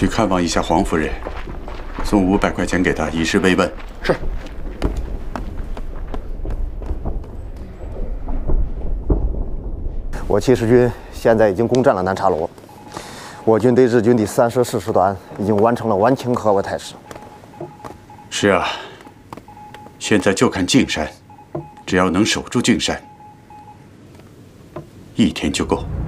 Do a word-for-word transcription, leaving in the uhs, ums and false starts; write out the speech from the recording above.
去看望一下黄夫人，送五百块钱给她，以示慰问。 是。 我七十军现在已经攻占了南岔罗，我军对日军的三师、四师团已经完成了完清河外态势。 是啊，现在就看径山，只要能守住径山，一天就够。